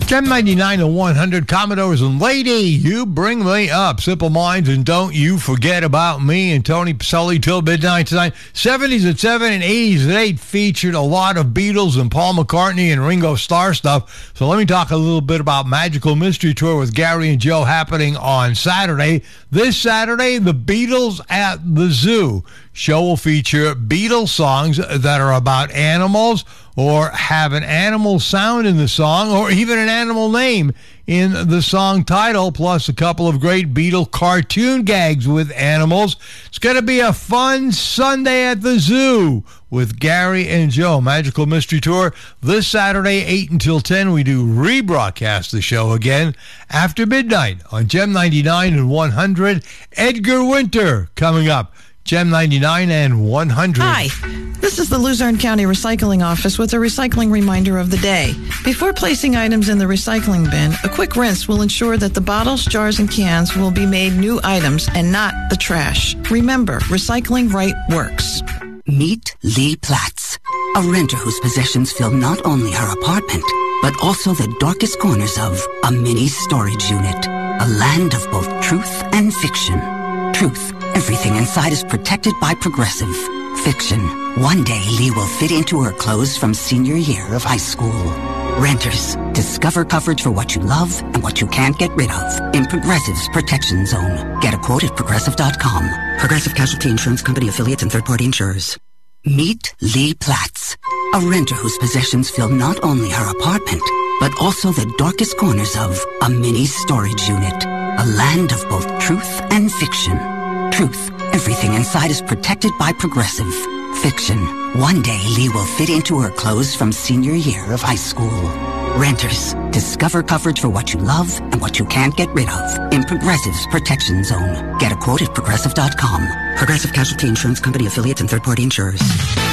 Gem 99 and 100, Commodores and Lady, You Bring Me Up. Simple Minds and Don't You Forget About Me, and Tony Pacelli till midnight tonight. 70s at 7 and 80s at 8 featured a lot of Beatles and Paul McCartney and Ringo Starr stuff. So let me talk a little bit about Magical Mystery Tour with Gary and Joe happening on Saturday. This Saturday, the Beatles at the Zoo. Show will feature Beatles songs that are about animals or have an animal sound in the song or even an animal name in the song title, plus a couple of great Beatle cartoon gags with animals. It's going to be a fun Sunday at the Zoo with Gary and Joe. Magical Mystery Tour this Saturday, 8 until 10. We do rebroadcast the show again after midnight on Gem 99 and 100. Edgar Winter coming up. Gem 99 and 100. Hi, this is the Luzerne County Recycling Office with a recycling reminder of the day. Before placing items in the recycling bin, a quick rinse will ensure that the bottles, jars, and cans will be made new items and not the trash. Remember, recycling right works. Meet Lee Platz, a renter whose possessions fill not only her apartment, but also the darkest corners of a mini storage unit. A land of both truth and fiction. Truth. Everything inside is protected by Progressive. Fiction. One day, Lee will fit into her clothes from senior year of high school. Renters. Discover coverage for what you love and what you can't get rid of in Progressive's Protection Zone. Get a quote at Progressive.com. Progressive Casualty Insurance Company affiliates and third-party insurers. Meet Lee Platz, a renter whose possessions fill not only her apartment, but also the darkest corners of a mini storage unit. A land of both truth and fiction. Truth. Everything inside is protected by Progressive. Fiction. One day, Lee will fit into her clothes from senior year of high school. Renters. Discover coverage for what you love and what you can't get rid of in Progressive's Protection Zone. Get a quote at Progressive.com. Progressive Casualty Insurance Company affiliates and third-party insurers.